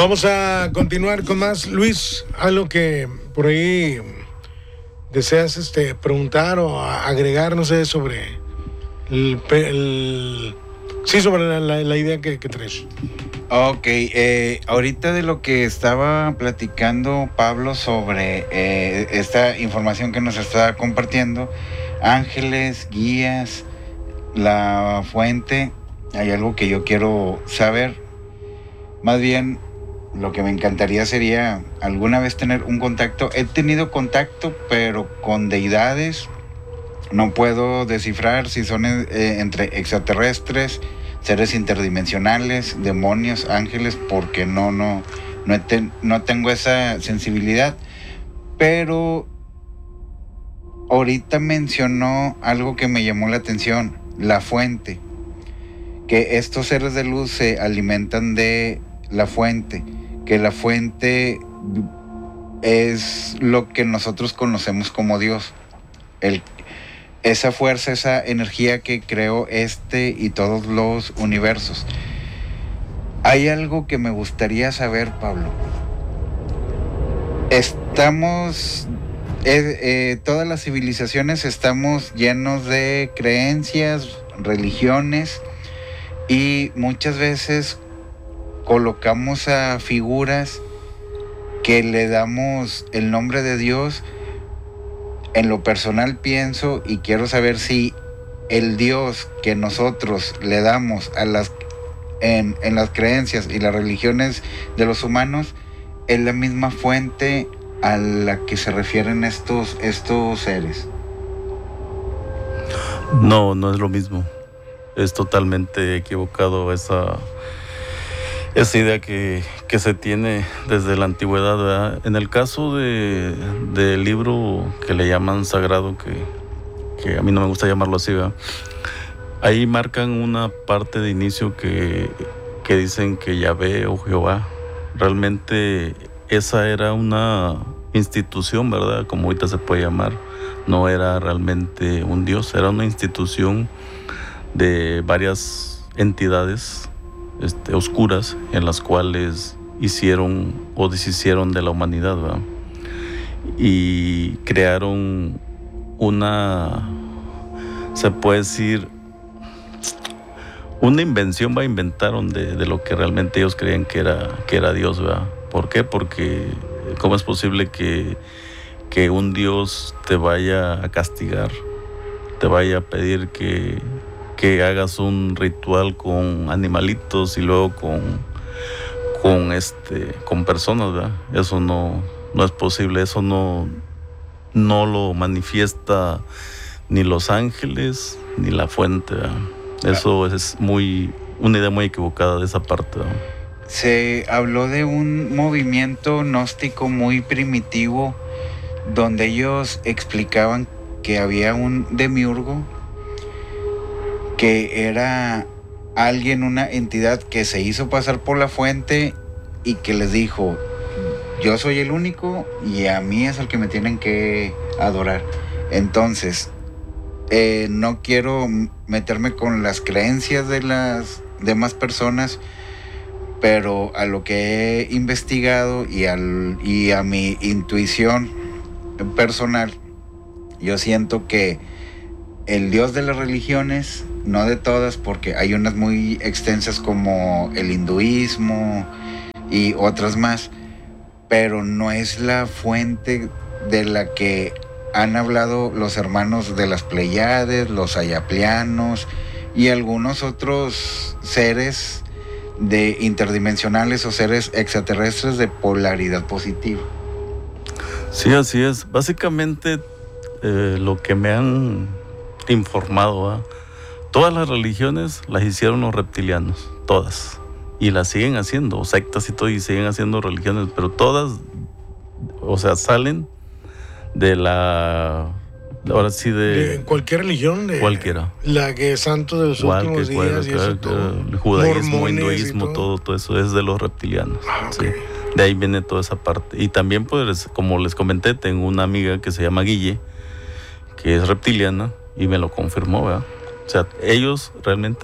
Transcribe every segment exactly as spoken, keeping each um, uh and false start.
Vamos a continuar con más. Luis, algo que por ahí deseas este, preguntar o agregar, no sé, sobre el, el sí, sobre la, la, la idea que, que traes. Ok, eh, ahorita de lo que estaba platicando Pablo sobre eh, esta información que nos está compartiendo, ángeles, guías, la fuente, hay algo que yo quiero saber. Más bien, lo que me encantaría sería alguna vez tener un contacto. He tenido contacto, pero con deidades. No puedo descifrar si son eh, entre extraterrestres, seres interdimensionales, demonios, ángeles, porque no, no, no, te, no tengo esa sensibilidad. Pero ahorita mencionó algo que me llamó la atención, la fuente. Que estos seres de luz se alimentan de la fuente, que la fuente es lo que nosotros conocemos como Dios. El esa fuerza, esa energía que creó este y todos los universos. Hay algo que me gustaría saber, Pablo. Estamos, eh, eh, todas las civilizaciones estamos llenos de creencias, religiones, y muchas veces colocamos a figuras que le damos el nombre de Dios. En lo personal pienso y quiero saber si el Dios que nosotros le damos a las, en, en las creencias y las religiones de los humanos es la misma fuente a la que se refieren estos, estos seres. No, no es lo mismo. Es totalmente equivocado esa... esa idea que, que se tiene desde la antigüedad, ¿verdad? En el caso de, del libro que le llaman sagrado, que, que a mí no me gusta llamarlo así, ¿verdad? Ahí marcan una parte de inicio que, que dicen que Yahvé o Jehová, realmente esa era una institución, ¿verdad? Como ahorita se puede llamar, no era realmente un dios, era una institución de varias entidades Este, oscuras en las cuales hicieron o deshicieron de la humanidad, ¿verdad? Y crearon una, se puede decir, una invención, ¿va? Inventaron de, de lo que realmente ellos creían que era, que era Dios, ¿verdad? ¿Por qué? Porque ¿cómo es posible que, que un Dios te vaya a castigar, te vaya a pedir que que hagas un ritual con animalitos y luego con, con, este, con personas, ¿verdad? Eso no, no es posible, eso no, no lo manifiesta ni los ángeles ni la fuente, ¿verdad? Eso es muy, una idea muy equivocada de esa parte, ¿verdad? Se habló de un movimiento gnóstico muy primitivo donde ellos explicaban que había un demiurgo que era alguien, una entidad que se hizo pasar por la fuente y que les dijo, yo soy el único y a mí es el que me tienen que adorar. Entonces, eh, no quiero meterme con las creencias de las demás personas, pero a lo que he investigado y, al, y a mi intuición personal, yo siento que el Dios de las religiones, no de todas, porque hay unas muy extensas como el hinduismo y otras más, pero no es la fuente de la que han hablado los hermanos de las Pleiades, los ayaplianos y algunos otros seres de interdimensionales o seres extraterrestres de polaridad positiva. Sí, así es. Básicamente eh, lo que me han informado, ¿eh? Todas las religiones las hicieron los reptilianos, todas, y las siguen haciendo, sectas y todo, y siguen haciendo religiones, pero todas, o sea, salen de la, ahora sí de... de cualquier religión, de cualquiera. La que es santo de los Cualquier, últimos días cualquier, y eso todo. El judaísmo, Mormones hinduismo, todo. todo, todo eso es de los reptilianos. Ah, okay. Sí. De ahí viene toda esa parte. Y también, pues, como les comenté, tengo una amiga que se llama Guille, que es reptiliana, y me lo confirmó, ¿verdad? O sea, ellos realmente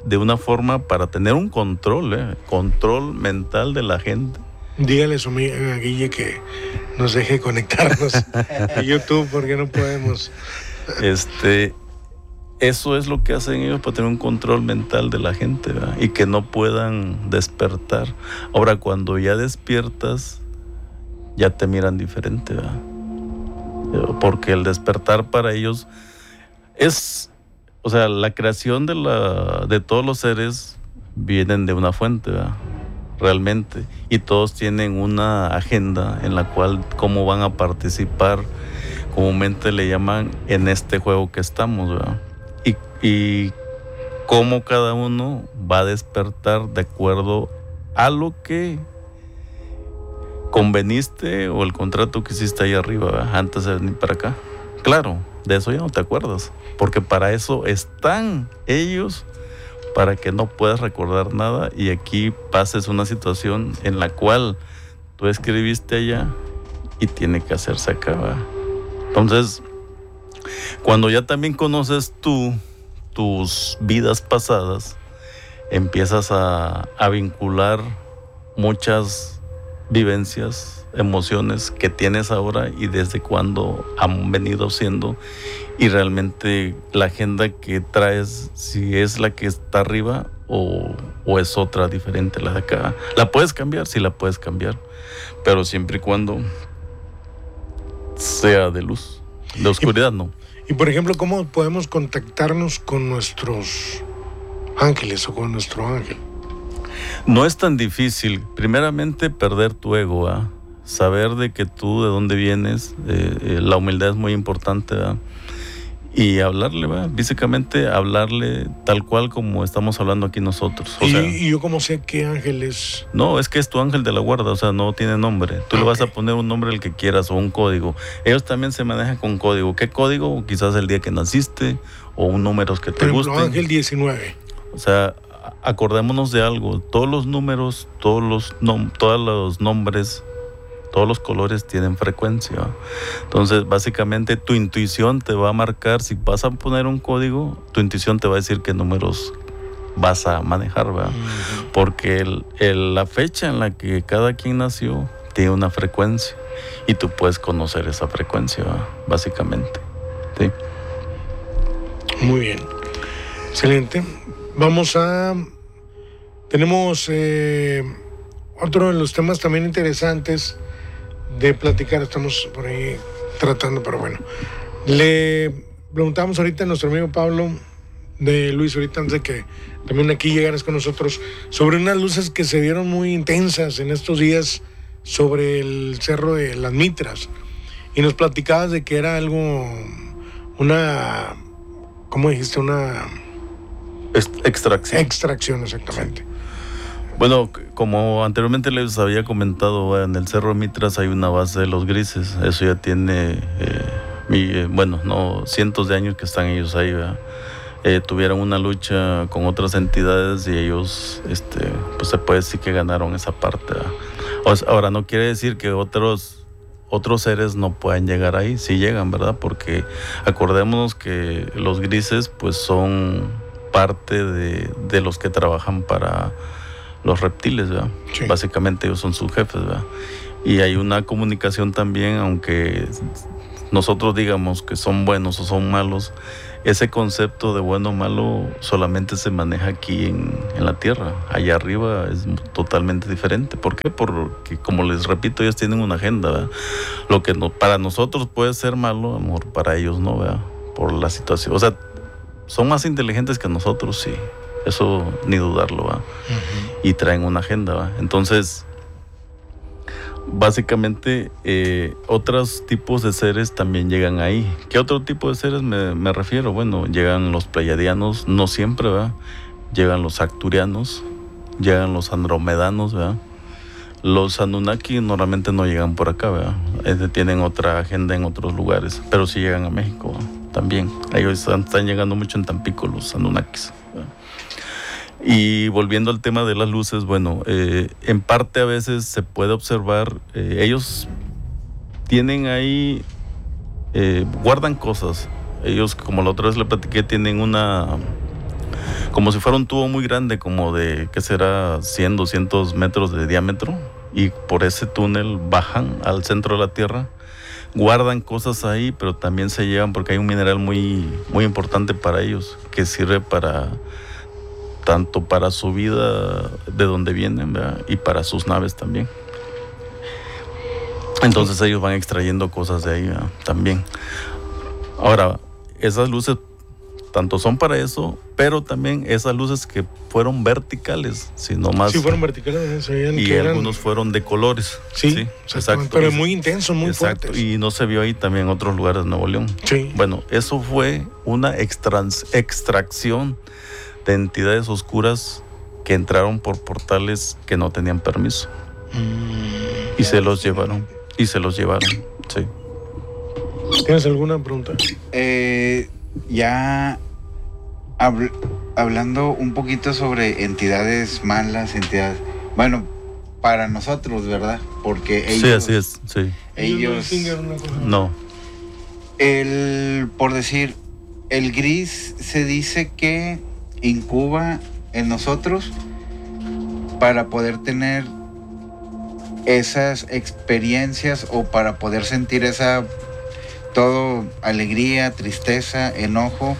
de una forma para tener un control, ¿eh? Control mental de la gente. Dígale a su amiga a Guille que nos deje conectarnos a YouTube porque no podemos. Este, eso es lo que hacen ellos para tener un control mental de la gente, ¿verdad? Y que no puedan despertar. Ahora, cuando ya despiertas, ya te miran diferente, ¿verdad? Porque el despertar para ellos es, o sea, la creación de la de todos los seres vienen de una fuente, ¿verdad? Realmente, y todos tienen una agenda en la cual cómo van a participar, comúnmente le llaman en este juego que estamos, ¿verdad? Y, y cómo cada uno va a despertar de acuerdo a lo que conveniste o el contrato que hiciste ahí arriba, ¿verdad? Antes de venir para acá. Claro, de eso ya no te acuerdas, porque para eso están ellos, para que no puedas recordar nada y aquí pases una situación en la cual tú escribiste allá y tiene que hacerse acá, ¿verdad? Entonces, cuando ya también conoces tú tus vidas pasadas, empiezas a, a vincular muchas vivencias, emociones que tienes ahora y desde cuando han venido siendo, y realmente la agenda que traes, si es la que está arriba o, o es otra diferente la de acá. La puedes cambiar, sí la puedes cambiar, pero siempre y cuando sea de luz. De oscuridad, y, no. Y por ejemplo, ¿cómo podemos contactarnos con nuestros ángeles o con nuestro ángel? No es tan difícil. Primeramente, perder tu ego, ¿eh? Saber de que tú, de dónde vienes, eh, eh, la humildad es muy importante, ¿eh? Y hablarle, ¿verdad? Básicamente hablarle tal cual como estamos hablando aquí nosotros. O ¿Y, sea, ¿Y yo cómo sé qué ángel es? no, es que es tu ángel de la guarda, o sea, no tiene nombre. Tú okay. le vas a poner un nombre el que quieras o un código. Ellos también se manejan con código. ¿Qué código? Quizás el día que naciste o un número que te guste. Por ejemplo, ángel diecinueve. O sea, acordémonos de algo. Todos los números, todos los, nom- todos los nombres, todos los colores tienen frecuencia. Entonces, básicamente, tu intuición te va a marcar. Si vas a poner un código, tu intuición te va a decir qué números vas a manejar, ¿verdad? Uh-huh. Porque el, el, la fecha en la que cada quien nació tiene una frecuencia y tú puedes conocer esa frecuencia, ¿verdad? Básicamente. ¿Sí? Muy bien. Excelente. Vamos a... Tenemos eh, otro de los temas también interesantes de platicar, estamos por ahí tratando, pero bueno. Le preguntamos ahorita a nuestro amigo Pablo de Luis, ahorita antes de que también aquí llegaras con nosotros, sobre unas luces que se dieron muy intensas en estos días sobre el Cerro de las Mitras. Y nos platicabas de que era algo, una, ¿cómo dijiste? Una... Extracción. Extracción, exactamente. Sí. Bueno, como anteriormente les había comentado, en el Cerro Mitras hay una base de los grises. Eso ya tiene, eh, mi, eh, bueno, no cientos de años que están ellos ahí, ¿verdad? Eh, tuvieron una lucha con otras entidades y ellos, este, pues se puede decir que ganaron esa parte, ¿verdad? O sea, ahora, no quiere decir que otros, otros seres no puedan llegar ahí. Sí llegan, ¿verdad? Porque acordémonos que los grises, pues son parte de, de los que trabajan para los reptiles, ¿verdad? Sí. Básicamente ellos son sus jefes, ¿verdad? Y hay una comunicación también, aunque nosotros digamos que son buenos o son malos, ese concepto de bueno o malo solamente se maneja aquí en, en la Tierra. Allá arriba es totalmente diferente. ¿Por qué? Porque, como les repito, ellos tienen una agenda, ¿verdad? Lo que no, para nosotros puede ser malo, amor, para ellos no, ¿verdad? Por la situación. O sea, son más inteligentes que nosotros, sí. Eso ni dudarlo, ¿va? Uh-huh. Y traen una agenda, ¿va? Entonces, básicamente, eh, otros tipos de seres también llegan ahí. ¿Qué otro tipo de seres me, me refiero? Bueno, llegan los pleiadianos, no siempre, ¿va? Llegan los acturianos, llegan los andromedanos, ¿va? Los Anunnaki normalmente no llegan por acá, ¿verdad? Eh, tienen otra agenda en otros lugares, pero sí llegan a México, ¿va? También. Ellos están, están llegando mucho en Tampico, los Anunnakis, ¿verdad? Y volviendo al tema de las luces, bueno, eh, en parte a veces se puede observar, eh, ellos tienen ahí, eh, guardan cosas. Ellos, como la otra vez le platiqué, tienen una, como si fuera un tubo muy grande, como de, ¿qué será? cien, doscientos metros de diámetro, y por ese túnel bajan al centro de la Tierra, guardan cosas ahí, pero también se llevan, porque hay un mineral muy, muy importante para ellos, que sirve para, tanto para su vida de donde vienen, ¿verdad? Y para sus naves también. Entonces ellos van extrayendo cosas de ahí, ¿verdad? También. Ahora, esas luces tanto son para eso, pero también esas luces que fueron verticales, sino más. Sí, fueron verticales. Y que algunos eran... fueron de colores. Sí, sí, exacto. Pero muy intensos, muy exacto, fuertes. Y no se vio ahí también en otros lugares de Nuevo León. Sí. Bueno, eso fue una extrans, extracción de entidades oscuras que entraron por portales que no tenían permiso. Mm, y se los llevaron. Y se los llevaron, sí. ¿Tienes alguna pregunta? Eh, ya habl- hablando un poquito sobre entidades malas, entidades... Bueno, para nosotros, ¿verdad? Porque ellos... Sí, así es, sí. Ellos... No. El, por decir, el gris se dice que incuba en nosotros para poder tener esas experiencias o para poder sentir esa todo alegría, tristeza, enojo,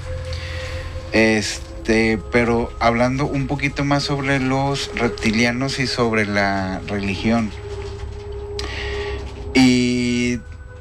este, pero hablando un poquito más sobre los reptilianos y sobre la religión. Y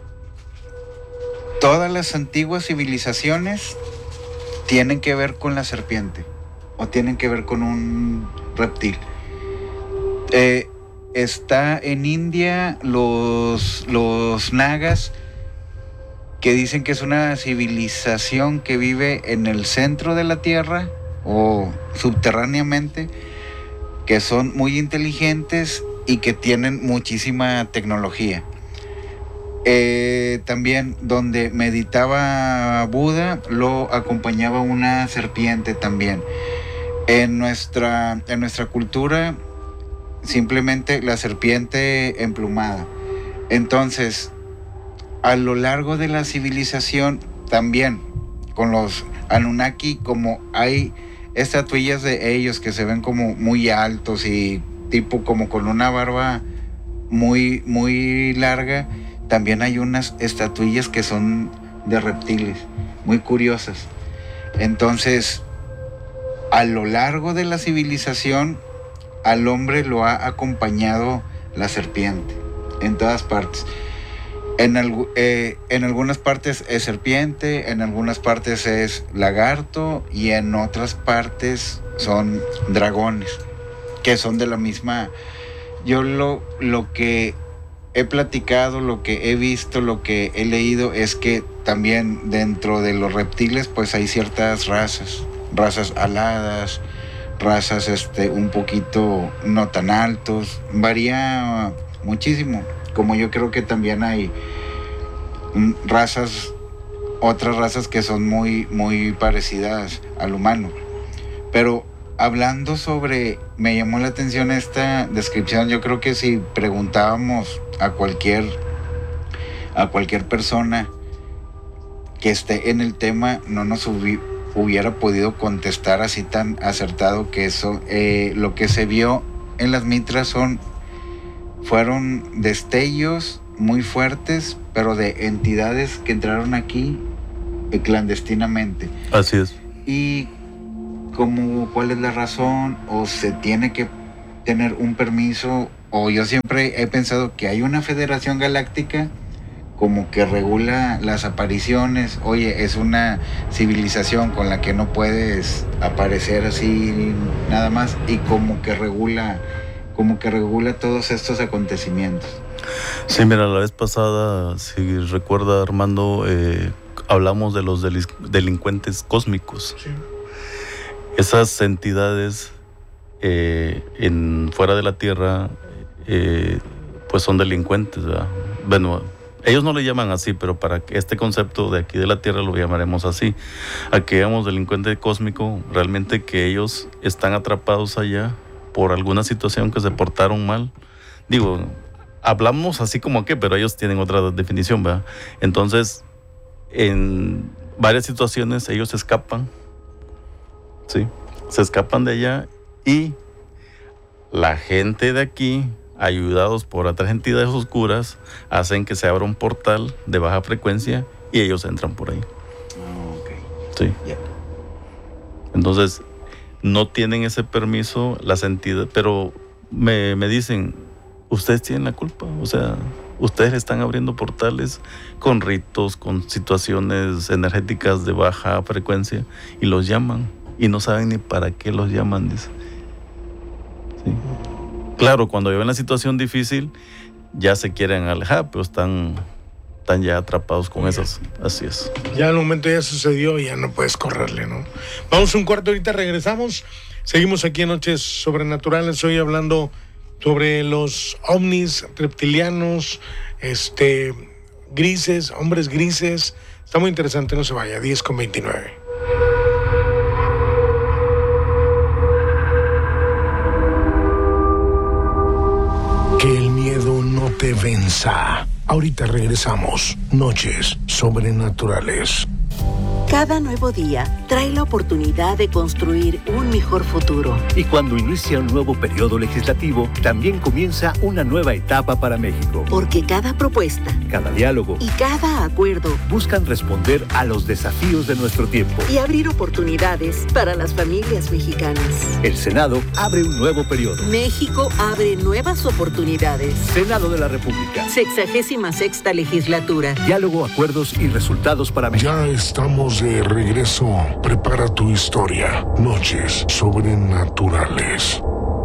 todas las antiguas civilizaciones tienen que ver con la serpiente o tienen que ver con un reptil. Eh, está en India los, los nagas, que dicen que es una civilización que vive en el centro de la Tierra o subterráneamente, que son muy inteligentes y que tienen muchísima tecnología. Eh, también donde meditaba Buda lo acompañaba una serpiente también. En nuestra, en nuestra cultura simplemente la serpiente emplumada. Entonces, a lo largo de la civilización también con los Anunnaki, como hay estatuillas de ellos que se ven como muy altos y tipo como con una barba muy muy larga, también hay unas estatuillas que son de reptiles muy curiosas. Entonces, a lo largo de la civilización al hombre lo ha acompañado la serpiente en todas partes. En, algu- eh, en algunas partes es serpiente, en algunas partes es lagarto y en otras partes son dragones, que son de la misma... Yo lo, lo que he platicado, lo que he visto, lo que he leído es que también dentro de los reptiles pues hay ciertas razas, razas aladas, razas este, un poquito no tan altos, varía muchísimo. Como yo creo que también hay razas, otras razas que son muy, muy parecidas al humano. Pero hablando sobre, me llamó la atención esta descripción. Yo creo que si preguntábamos a cualquier, a cualquier persona que esté en el tema, no nos hubi, hubiera podido contestar así tan acertado que eso, eh, lo que se vio en las mitras son fueron destellos muy fuertes, pero de entidades que entraron aquí eh, clandestinamente. Así es. Y como cuál es la razón, o se tiene que tener un permiso, o yo siempre he pensado que hay una federación galáctica como que regula las apariciones. Oye, es una civilización con la que no puedes aparecer así nada más, y como que regula como que regula todos estos acontecimientos. Sí, mira, la vez pasada, si recuerda Armando, eh, hablamos de los delin- delincuentes cósmicos. Sí. Esas entidades eh, en, fuera de la Tierra, eh, pues son delincuentes, ¿verdad? Bueno, ellos no le llaman así, pero para este concepto de aquí de la Tierra lo llamaremos así. Aquí llamamos delincuente cósmico, realmente que ellos están atrapados allá por alguna situación que se portaron mal. Digo, hablamos así como que, pero ellos tienen otra definición, ¿verdad? Entonces, en varias situaciones ellos escapan, ¿sí? se escapan de allá y la gente de aquí, ayudados por otras entidades oscuras, hacen que se abra un portal de baja frecuencia y ellos entran por ahí. Oh, ok. Sí. Yeah. Entonces, no tienen ese permiso las entidades, pero me, me dicen, ustedes tienen la culpa, o sea, ustedes están abriendo portales con ritos, con situaciones energéticas de baja frecuencia y los llaman y no saben ni para qué los llaman, dice. Sí. Claro, cuando llevan la situación difícil, ya se quieren alejar, pero están, están ya atrapados con esas. Así es. Ya el momento ya sucedió y ya no puedes correrle, ¿no? Vamos un cuarto, ahorita regresamos. Seguimos aquí en Noches Sobrenaturales, hoy hablando sobre los ovnis reptilianos, este, grises, hombres grises. Está muy interesante, no se vaya, diez con veintinueve. Que el miedo no te venza. Ahorita regresamos. Noches Sobrenaturales. Cada nuevo día trae la oportunidad de construir un mejor futuro. Y cuando inicia un nuevo periodo legislativo, también comienza una nueva etapa para México. Porque cada propuesta, cada diálogo y cada acuerdo buscan responder a los desafíos de nuestro tiempo y abrir oportunidades para las familias mexicanas. El Senado abre un nuevo periodo. México abre nuevas oportunidades. Senado de la República. Sexagésima sexta legislatura. Diálogo, acuerdos y resultados para México. Ya estamos de regreso. Prepara tu historia. Noches Sobrenaturales.